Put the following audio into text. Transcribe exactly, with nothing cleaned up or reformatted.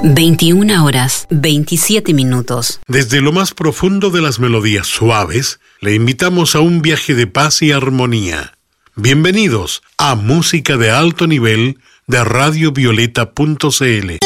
veintiuna horas, veintisiete minutos. Desde lo más profundo de las melodías suaves, le invitamos a un viaje de paz y armonía. Bienvenidos a Música de Alto Nivel de radio violeta punto c l.